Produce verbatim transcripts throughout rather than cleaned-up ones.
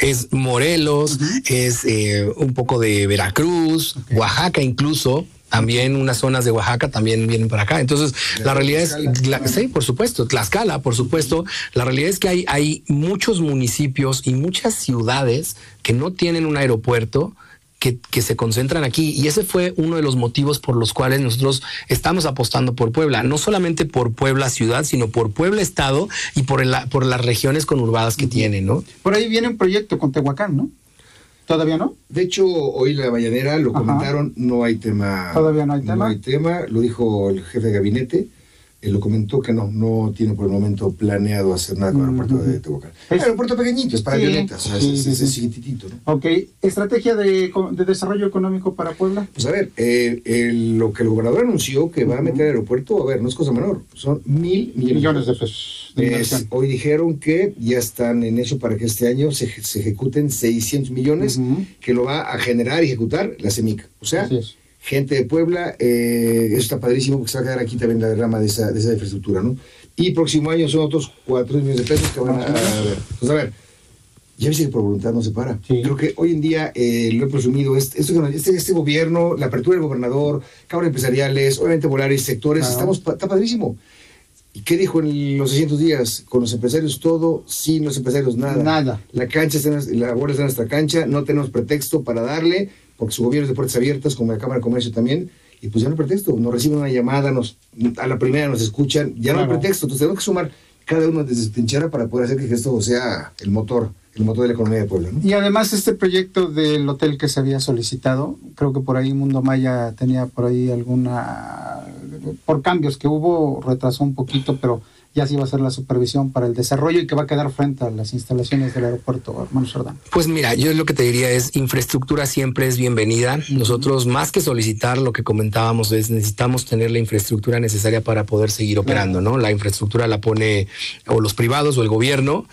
es Morelos, uh-huh. es eh, un poco de Veracruz, okay. Oaxaca incluso. También unas zonas de Oaxaca también vienen para acá. Entonces, la, la realidad es, la, sí, por supuesto, Tlaxcala, por supuesto. La realidad es que hay, hay muchos municipios y muchas ciudades que no tienen un aeropuerto, que, que se concentran aquí. Y ese fue uno de los motivos por los cuales nosotros estamos apostando por Puebla. No solamente por Puebla ciudad, sino por Puebla estado y por, el, por las regiones conurbadas que uh-huh. tienen, ¿no? Por ahí viene un proyecto con Tehuacán, ¿no? ¿Todavía no? De hecho, hoy la mañanera lo Ajá. comentaron, no hay tema. ¿Todavía no hay tema? No hay tema, lo dijo el jefe de gabinete, él lo comentó que no, no tiene por el momento planeado hacer nada con el aeropuerto uh-huh. de Tehuacán. El aeropuerto pequeñito, es para sí, avionetas, o sea, sí, es, sí, es, sí. es chiquititito, ¿no? Ok, ¿estrategia de, de desarrollo económico para Puebla? Pues a ver, eh, el, lo que el gobernador anunció que va a meter al aeropuerto, a ver, no es cosa menor, son mil millones, millones de pesos. De es, hoy dijeron que ya están en eso para que este año se, se ejecuten seiscientos millones, uh-huh. que lo va a generar y ejecutar la CEMIC. O sea, gente de Puebla, eh, eso está padrísimo porque se va a quedar aquí también la derrama de esa, de esa infraestructura, ¿no? Y próximo año son otros cuatro millones de pesos que van a, a ver. Pues a ver, ya viste que por voluntad no se para. Sí. Creo que hoy en día, eh, lo he presumido, este, este, este gobierno, la apertura del gobernador, cámaras empresariales, obviamente Volaris, sectores, claro. estamos, está padrísimo. ¿Y qué dijo en los seiscientos días? Con los empresarios todo, sin los empresarios nada. Nada. La cancha está en, la bola está en nuestra cancha, no tenemos pretexto para darle, porque su gobierno es de puertas abiertas, como la Cámara de Comercio también, y pues ya no hay pretexto, nos reciben una llamada, nos, a la primera nos escuchan, ya claro. no hay pretexto, entonces tenemos que sumar cada uno desde su trinchera para poder hacer que esto sea el motor, el motor de la economía de Puebla, ¿no? Y además este proyecto del hotel que se había solicitado, creo que por ahí Mundo Maya tenía por ahí alguna, por cambios que hubo, retrasó un poquito, pero ya sí va a ser la supervisión para el desarrollo y que va a quedar frente a las instalaciones del aeropuerto, hermano Cerdán. Pues mira, yo lo que te diría es, infraestructura siempre es bienvenida. Uh-huh. Nosotros, más que solicitar, lo que comentábamos es, necesitamos tener la infraestructura necesaria para poder seguir operando, claro. ¿no? La infraestructura la pone o los privados o el gobierno,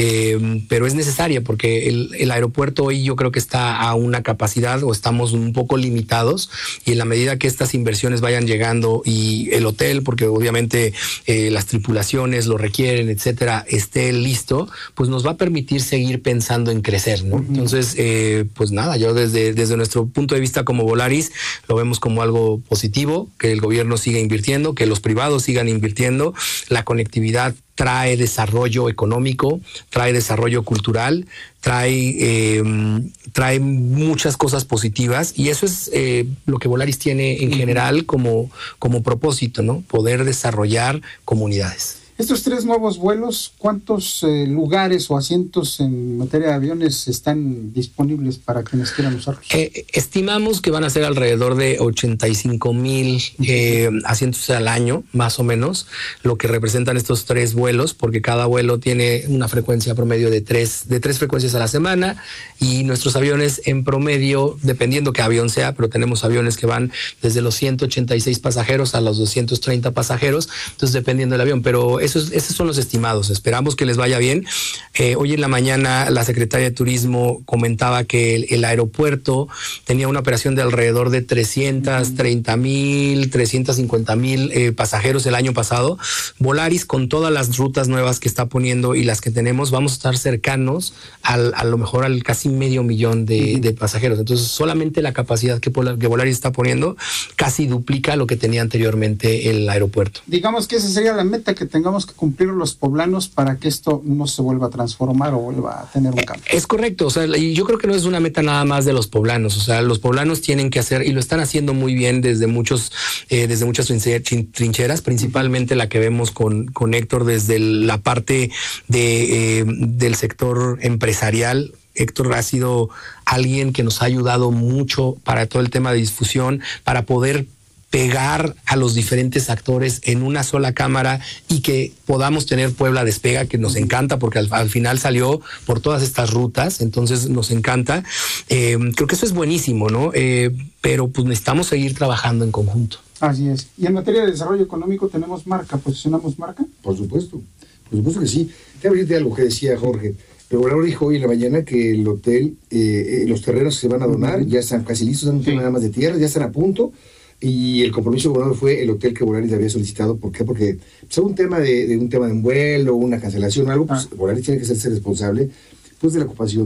eh, pero es necesaria porque el, el aeropuerto hoy yo creo que está a una capacidad o estamos un poco limitados, y en la medida que estas inversiones vayan llegando y el hotel, porque obviamente eh, las tripulaciones lo requieren, etcétera, esté listo, pues nos va a permitir seguir pensando en crecer, ¿no? Uh-huh. Entonces, eh, pues nada, yo desde, desde nuestro punto de vista como Volaris lo vemos como algo positivo, que el gobierno siga invirtiendo, que los privados sigan invirtiendo, la conectividad trae desarrollo económico, trae desarrollo cultural, trae, eh, trae muchas cosas positivas, y eso es eh, lo que Volaris tiene en general como, como propósito, ¿no? Poder desarrollar comunidades. Estos tres nuevos vuelos, ¿cuántos eh, lugares o asientos en materia de aviones están disponibles para quienes quieran usarlos? Eh, estimamos que van a ser alrededor de ochenta y cinco mil eh, asientos al año, más o menos, lo que representan estos tres vuelos, porque cada vuelo tiene una frecuencia promedio de tres, de tres frecuencias a la semana, y nuestros aviones en promedio, dependiendo qué avión sea, pero tenemos aviones que van desde los ciento ochenta y seis pasajeros a los doscientos treinta pasajeros, entonces dependiendo del avión, pero Esos, esos son los estimados. Esperamos que les vaya bien. Eh, hoy en la mañana la secretaria de Turismo comentaba que el, el aeropuerto tenía una operación de alrededor de trescientos treinta mil, trescientos cincuenta mil eh, pasajeros el año pasado. Volaris, con todas las rutas nuevas que está poniendo y las que tenemos, vamos a estar cercanos al, a lo mejor al casi medio millón de, uh-huh. de pasajeros. Entonces, solamente la capacidad que, que Volaris está poniendo casi duplica lo que tenía anteriormente el aeropuerto. Digamos que esa sería la meta que tengamos que cumplir los poblanos para que esto no se vuelva a transformar o vuelva a tener un cambio. Es correcto, o sea, y yo creo que no es una meta nada más de los poblanos, o sea, los poblanos tienen que hacer, y lo están haciendo muy bien desde muchos, eh, desde muchas trincheras, principalmente la que vemos con, con Héctor desde la parte de, eh, del sector empresarial. Héctor ha sido alguien que nos ha ayudado mucho para todo el tema de difusión, para poder pegar a los diferentes actores en una sola cámara y que podamos tener Puebla Despega, que nos encanta porque al, al final salió por todas estas rutas, entonces nos encanta. Eh, creo que eso es buenísimo, ¿no? Eh, pero pues necesitamos seguir trabajando en conjunto. Así es. Y en materia de desarrollo económico, ¿tenemos marca? ¿Posicionamos marca? Por supuesto, por supuesto que sí. Te voy a decirte algo que decía Jorge. El gobernador dijo hoy en la mañana que el hotel, eh, los terrenos que se van a donar ya están casi listos, están sí. nada más de tierra, ya están a punto. Y el compromiso del gobernador fue el hotel que Volaris había solicitado. ¿Por qué? Porque pues, un tema de, de un tema de un vuelo, una cancelación o algo, pues ah. Volaris tiene que hacerse responsable pues, de la ocupación